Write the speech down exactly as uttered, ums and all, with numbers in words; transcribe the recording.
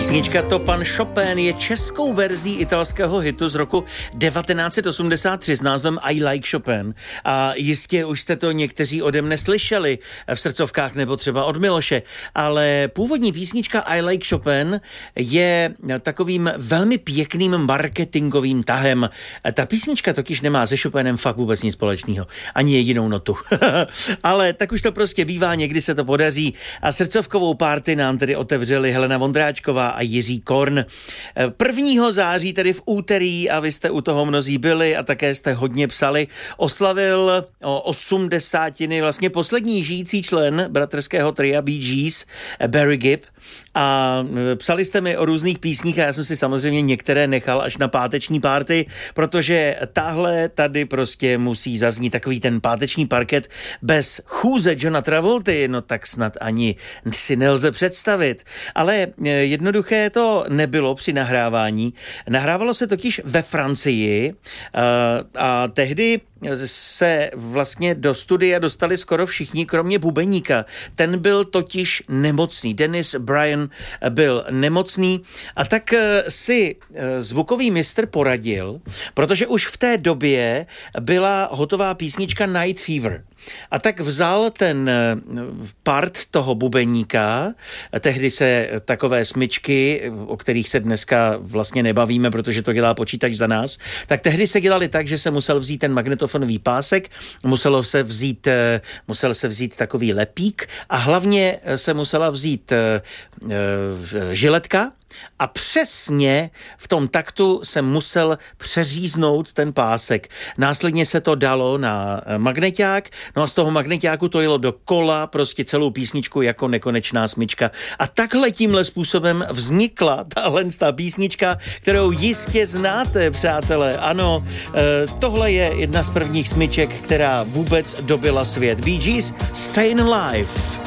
Písnička To pan Chopin je českou verzí italského hitu z roku devatenáct set osmdesát tři s názvem I Like Chopin. A jistě už jste to někteří ode mne slyšeli v srdcovkách nebo třeba od Miloše, ale původní písnička I Like Chopin je takovým velmi pěkným marketingovým tahem. Ta písnička totiž nemá se Chopinem fakt vůbec nic společného, ani jedinou notu. Ale tak už to prostě bývá, někdy se to podaří a srdcovkovou party nám tedy otevřeli Helena Vondráčková a Jiří Korn. prvního září, tedy v úterý, a vy jste u toho mnozí byli a také jste hodně psali, oslavil o osmdesátiny vlastně poslední žijící člen bratrského tria Bee Gees, Barry Gibb, a psali jste mi o různých písních a já jsem si samozřejmě některé nechal až na páteční party, protože tahle tady prostě musí zaznít, takový ten páteční parket bez chůze Johna Travolty, no tak snad ani si nelze představit. Ale jednoduché to nebylo při nahrávání. Nahrávalo se totiž ve Francii a tehdy se vlastně do studia dostali skoro všichni, kromě bubeníka. Ten byl totiž nemocný. Dennis Bryan byl nemocný a tak si zvukový mistr poradil, protože už v té době byla hotová písnička Night Fever. A tak vzal ten part toho bubeníka, tehdy se takové smyčky, o kterých se dneska vlastně nebavíme, protože to dělá počítač za nás, tak tehdy se dělali tak, že se musel vzít ten magnetofonový pásek, muselo se vzít, musel se vzít takový lepík a hlavně se musela vzít žiletka, a přesně v tom taktu se musel přeříznout ten pásek. Následně se to dalo na magneťák, no a z toho magneťáku to jelo do kola, prostě celou písničku jako nekonečná smyčka. A takhle tímhle způsobem vznikla tahle ta písnička, kterou jistě znáte, přátelé. Ano, tohle je jedna z prvních smyček, která vůbec dobila svět. Bee Gees, Stayin' Alive.